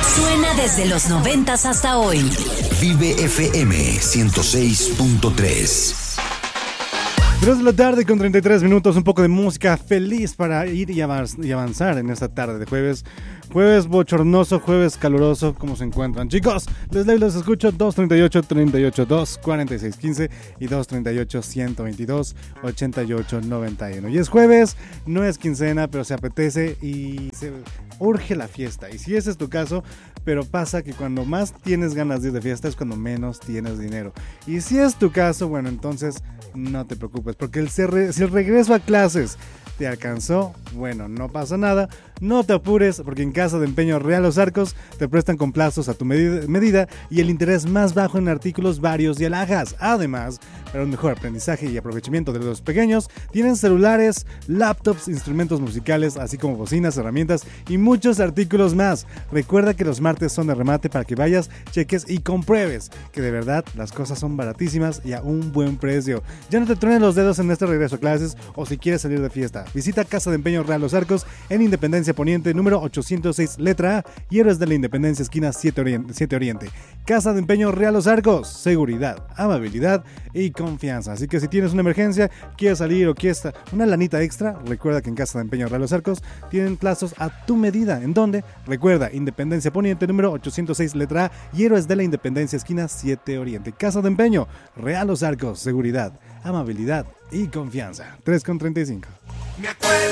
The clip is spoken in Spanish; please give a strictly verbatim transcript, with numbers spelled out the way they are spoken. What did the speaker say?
Suena desde los noventas hasta hoy. Vive F M ciento seis punto tres. tres de la tarde con treinta y tres minutos, un poco de música feliz para ir y avanzar en esta tarde de jueves. Jueves bochornoso, jueves caluroso, ¿cómo se encuentran? Chicos, les leo y los escucho dos treinta y ocho, treinta y ocho, dos cuarenta y seis, quince y dos treinta y ocho, ciento veintidós, ochenta y ocho, noventa y uno. Y es jueves, no es quincena, pero se apetece y se urge la fiesta. Y si ese es tu caso, pero pasa que cuando más tienes ganas de ir de fiesta es cuando menos tienes dinero. Y si es tu caso, bueno, entonces no te preocupes, porque el cerre, si el regreso a clases te alcanzó, bueno, no pasa nada, no te apures, porque en Casa de Empeño Real Los Arcos te prestan con plazos a tu medida, medida y el interés más bajo en artículos varios y alhajas. Además, para un mejor aprendizaje y aprovechamiento de los pequeños, tienen celulares, laptops, instrumentos musicales, así como bocinas, herramientas y muchos artículos más. Recuerda que los martes son de remate para que vayas, cheques y compruebes que de verdad las cosas son baratísimas y a un buen precio. Ya no te truenen los dedos en este regreso a clases o si quieres salir de fiesta. Visita Casa de Empeño Real Los Arcos en Independencia Poniente, número ochocientos seis, letra A, y Héroes de la Independencia, esquina siete Oriente. Casa de Empeño Real Los Arcos, seguridad, amabilidad y confianza. Así que si tienes una emergencia, quieres salir o quieres una lanita extra, recuerda que en Casa de Empeño Real Los Arcos tienen plazos a tu medida. ¿En dónde? Recuerda, Independencia Poniente, número ochocientos seis, letra A, y Héroes de la Independencia, esquina siete Oriente. Casa de Empeño Real Los Arcos, seguridad, amabilidad y confianza. tres con treinta y cinco.